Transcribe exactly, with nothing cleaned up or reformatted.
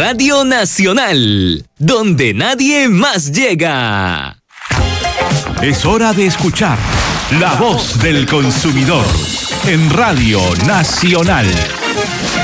Radio Nacional, donde nadie más llega. Es hora de escuchar la voz del consumidor en Radio Nacional.